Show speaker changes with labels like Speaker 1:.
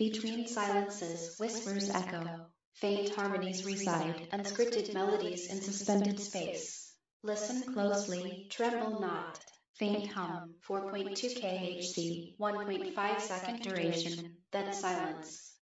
Speaker 1: Between silences, whispers echo. Faint harmonies reside, unscripted melodies in suspended space. Listen closely, tremble not. Faint hum, 4.2 kHz, 1.5 second duration, then silence.